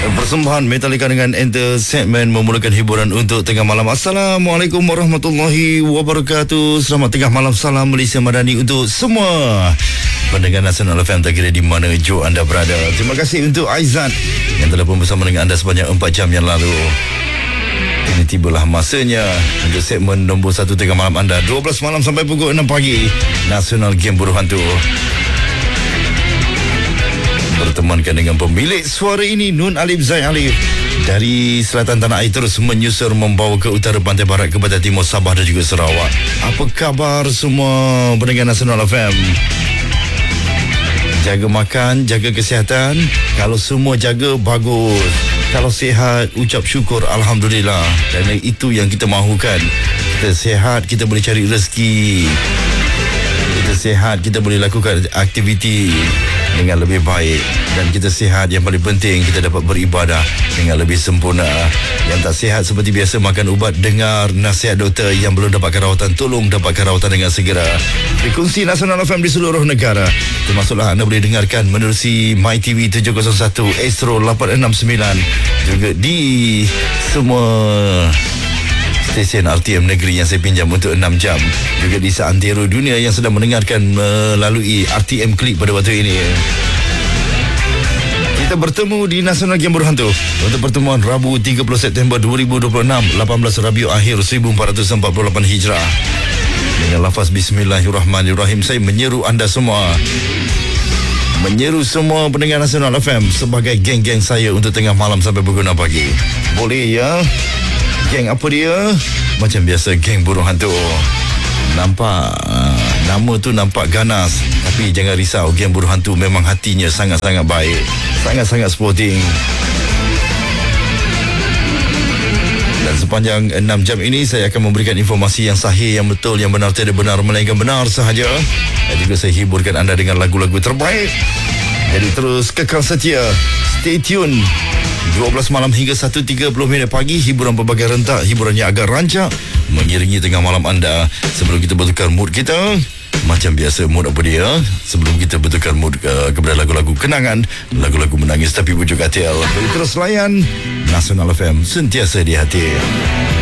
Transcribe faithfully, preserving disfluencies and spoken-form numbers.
Persembahan Metallica dengan Enter Segmen memulakan hiburan untuk tengah malam. Assalamualaikum warahmatullahi wabarakatuh. Selamat tengah malam, salam Malaysia Madani untuk semua pendengar Nasional F M, tak kira di mana jo anda berada. Terima kasih untuk Aizat yang telah pun bersama dengan anda sebanyak empat jam yang lalu. Ini tibalah masanya untuk segmen nombor satu tengah malam anda, dua belas malam sampai pukul enam pagi, Nasional Game Buruh Hantu. Bertemankan dengan pemilik suara ini, Nun Alif Zain Alif, dari selatan tanah air terus menyusur membawa ke utara pantai barat kepada timur Sabah dan juga Sarawak. Apa khabar semua pendengar Nasional F M? Jaga makan, jaga kesihatan. Kalau semua jaga, bagus. Kalau sihat, ucap syukur, Alhamdulillah. Dan itu yang kita mahukan. Kita sihat, kita boleh cari rezeki. Kita sihat, kita boleh lakukan aktiviti dengan lebih baik. Dan kita sihat, yang paling penting kita dapat beribadah dengan lebih sempurna. Yang tak sihat seperti biasa makan ubat, dengar nasihat doktor. Yang belum dapatkan rawatan, tolong dapatkan rawatan dengan segera. Frekuensi Nasional F M di seluruh negara, termasuklah anda boleh dengarkan menerusi MyTV tujuh kosong satu, Astro lapan enam sembilan, juga di semua stesen R T M negeri yang saya pinjam untuk enam jam, juga di seantero dunia yang sedang mendengarkan melalui R T M Klik pada waktu ini. Kita bertemu di Nasional Game Buruh Hantu untuk pertemuan Rabu tiga puluh September dua ribu dua puluh enam, lapan belas Rabiul Akhir seribu empat ratus empat puluh lapan Hijrah. Dengan lafaz Bismillahirrahmanirrahim, saya menyeru anda semua, menyeru semua pendengar Nasional F M sebagai geng-geng saya untuk tengah malam sampai pukul enam pagi. Boleh ya? Geng apa dia? Macam biasa, geng Buruh Hantu. Nampak uh, nama tu nampak ganas, tapi jangan risau, geng Buruh Hantu memang hatinya sangat-sangat baik, sangat-sangat sporting. Dan sepanjang enam jam ini saya akan memberikan informasi yang sahih, yang betul, yang benar, tidak benar melainkan benar sahaja. Dan juga saya hiburkan anda dengan lagu-lagu terbaik. Jadi terus kekal setia, stay tune. dua belas malam hingga satu tiga puluh minit pagi, hiburan berbagai rentak, hiburan yang agak rancak mengiringi tengah malam anda. Sebelum kita bertukar mood kita, macam biasa, mood apa dia? Sebelum kita bertukar mood ke, kepada lagu-lagu kenangan, lagu-lagu menangis tapi bujuk hati. Terus layan Nasional F M, sentiasa di hati.